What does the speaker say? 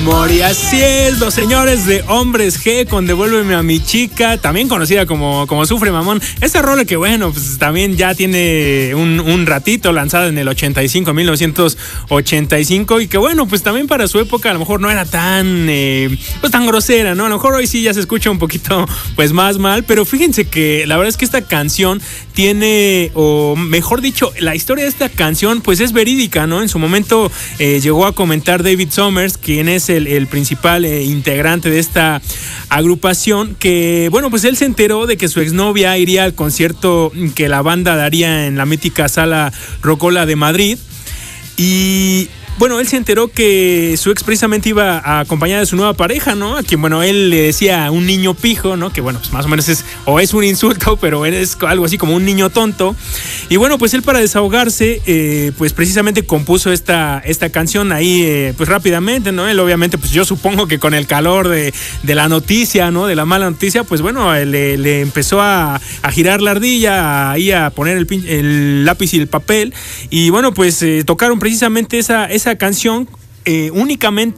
Moriaciel, los señores de Hombres G con Devuélveme a mi chica, también conocida como Sufre Mamón. Esta rola que bueno, pues también ya tiene un ratito, lanzada en el 85, 1985, y que bueno, pues también para su época a lo mejor no era tan grosera, ¿no? A lo mejor hoy sí ya se escucha un poquito pues más mal, pero fíjense que la verdad es que esta canción tiene, o mejor dicho, la historia de esta canción pues es verídica, ¿no? En su momento llegó a comentar David Summers, quien es el principal integrante de esta agrupación, que bueno, pues él se enteró de que su exnovia iría al concierto que la banda daría en la mítica Sala Rocola de Madrid, y bueno, él se enteró que su ex precisamente iba a acompañar de su nueva pareja, ¿no? A quien, bueno, él le decía un niño pijo, ¿no? Que, bueno, pues más o menos es un insulto, pero es algo así como un niño tonto. Y bueno, pues él para desahogarse, pues precisamente compuso esta canción ahí, pues rápidamente, ¿no? Él obviamente, pues yo supongo que con el calor de la noticia, ¿no? De la mala noticia, pues bueno, le empezó a girar la ardilla, ahí a poner el lápiz y el papel. Y bueno, pues tocaron precisamente esa canción únicamente